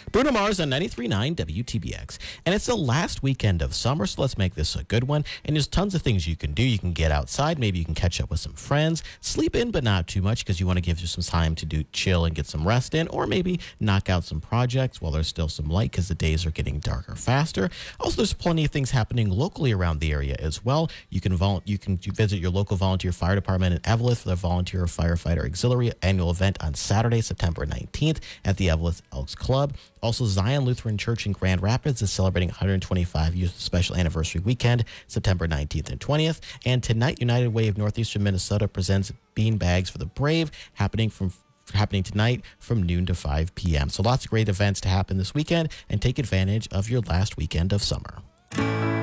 Bruno Mars on 93.9 WTBX. And it's the last weekend of summer, so let's make this a good one. And there's tons of things you can do. You can get outside. Maybe you can catch up with some friends. Sleep in, but not too much because you want to give you some time to chill and get some rest in. Or maybe knock out some projects while there's still some light because the days are getting darker faster. Also, there's plenty of things happening locally around the area as well. You can visit your local volunteer fire department in Eveleth for the Volunteer Firefighter Auxiliary annual event on Saturday, September 19th at the Eveleth Elks Club. Also, Zion Lutheran Church in Grand Rapids is celebrating 125 years special anniversary weekend, September 19th and 20th. And tonight, United Way of Northeastern Minnesota presents Bean Bags for the Brave, happening tonight from noon to 5 p.m. So lots of great events to happen this weekend, and take advantage of your last weekend of summer.